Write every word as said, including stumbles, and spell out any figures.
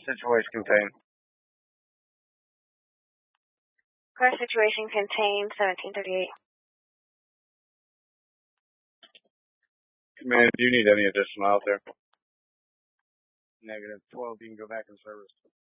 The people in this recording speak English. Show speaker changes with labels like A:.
A: situation contained.
B: Car situation contained, seventeen thirty-eight.
A: Command, do you need any additional out there? Negative twelve, you can go back in service.